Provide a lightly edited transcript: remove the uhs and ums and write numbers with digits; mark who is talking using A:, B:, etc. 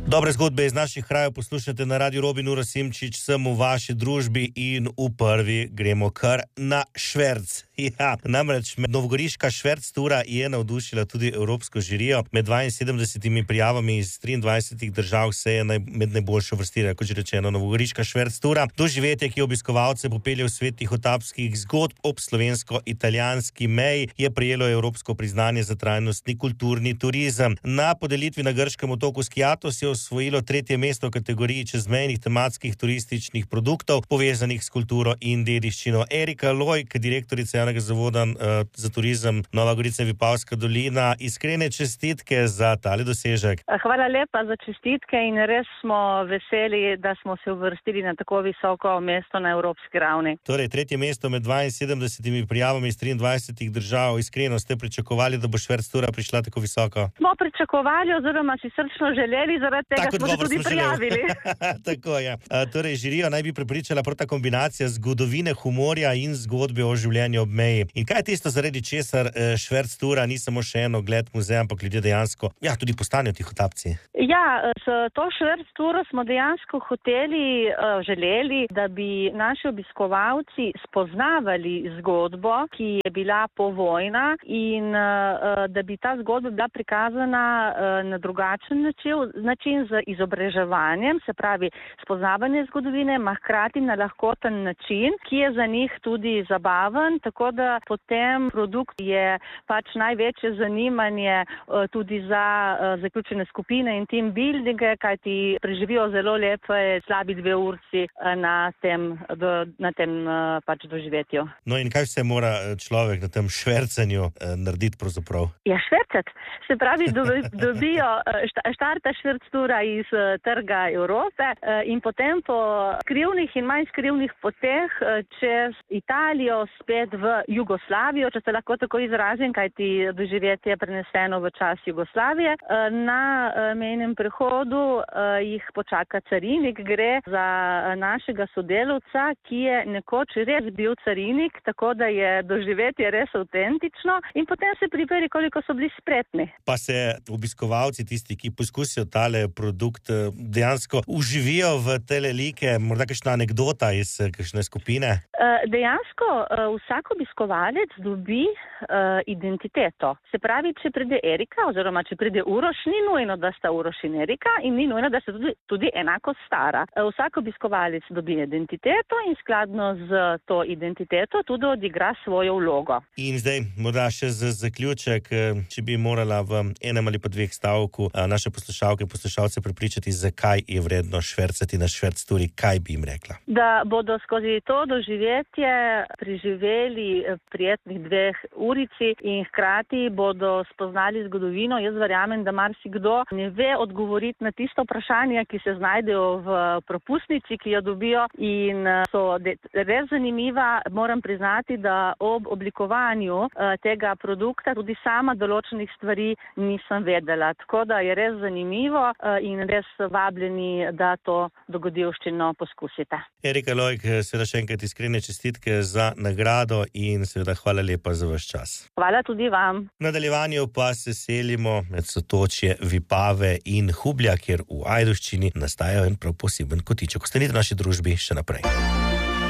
A: Dobre zgodbe iz naših krajev poslušate na Radiu Robin, Ura Simčič, sem v vaši družbi in v prvi gremo kar na šverc. Ja, namreč novogoriška šverc tura je navdušila tudi evropsko žirijo. Med 72 prijavami iz 23 držav se je med najboljšo vrstila, kot že rečeno, novogoriška šverc tura. Doživetje, ki obiskovalce popelje v svet tihotapskih zgodb ob slovensko-italijanski meji, je prejelo evropsko priznanje za trajnostni kulturni turizem. Na podelitvi na grškem otoku Skiatos je osvojilo 3. mesto v kategoriji čezmejnih tematskih turističnih produktov, povezanih s kulturo in dediščino. Erika Lojk, direktorica javnega zavoda za turizem Nova Gorica in Vipavska dolina, iskrene čestitke za tale dosežek.
B: Hvala lepa za čestitke in res smo veseli, da smo se uvrstili na tako visoko mesto na evropski ravni.
A: Torej, 3. mesto med 72 prijavami iz 23 držav. Iskreno ste pričakovali, da bo šverc tura prišla tako visoko?
B: Smo pričakovali oziroma si srčno želeli, zaradi tega smo se tudi prijavili.
A: Tako je. Torej, žirijo naj bi prepričala prav ta kombinacija zgodovine, humorja in zgodbe o življenju ob meji. In kaj je tisto, zaradi česar šverc tura ni samo še eno ogled muzeja, ampak ljudje dejansko tudi postanejo tihotapci?
B: Ja, s to šverc turo smo dejansko želeli, da bi naši obiskovalci spoznavali zgodbo, ki je bila povojna in da bi ta zgodba bila prikazana na drugačen način z izobraževanjem, se pravi spoznavanje zgodovine, ma hkrati na lahkoten način, ki je za njih tudi zabaven, tako da potem produkt je pač največje zanimanje tudi za zaključene skupine in team buildinge, kajti preživijo zelo lepe slabi 2 urci na tem pač doživetju.
A: No in kaj vse mora človek na tem švercanju narediti pravzaprav?
B: Ja, švercati. Se pravi, dobijo štarta šverc tura iz trga Evrope in potem po skrivnih in manj skrivnih poteh čez Italijo spet v Jugoslavijo, če se lahko tako izrazim, kajti doživetje je preneseno v čas Jugoslavije. Na mejnem prehodu jih počaka carinik, gre za našega sodelavca, ki je nekoč res bil carinik, tako da je doživetje res avtentično in potem se priperi, koliko so bili spretni.
A: Pa se obiskovalci, tisti, ki poskusijo tale produkt, dejansko uživijo v tele like, morda kakšna anekdota iz kakšne skupine?
B: Dejansko vsak obiskovalec dobi identiteto. Se pravi, če pride Erika oziroma če pride Uroš, ni nujno, da sta Uroš in Erika in ni nujno, da sta tudi enako stara. Vsak obiskovalec dobi identiteto in skladno z to identiteto tudi odigra svojo vlogo.
A: In zdaj, morda še za zaključek, če bi morala v enem ali pa 2 stavku naše poslušalke in poslušalce prepričati, zakaj je vredno švercati na šverc turi, kaj bi jim rekla?
B: Da bodo skozi to doživetje preživeli prijetnih 2 urici in hkrati bodo spoznali zgodovino. Jaz verjamem, da marsikdo ne ve odgovoriti na tisto vprašanje, ki se znajdejo v propustnici, ki jo dobijo in so res zanimiva. Moram priznati, da ob oblikovanju tega produkta tudi sama določenih stvari nisem vedela. Tako da je res zanimivo in res vabljeni, da to dogodivščino poskusite.
A: Erika Lojk, seveda še enkrat iskrene čestitke za nagrado in seveda hvala lepa za vaš čas.
B: Hvala tudi vam.
A: V nadaljevanju pa se selimo med sotočje Vipave in Hublja, kjer v Ajdovščini nastajajo en prav poseben kotiček. Ostanite v naši družbi še naprej.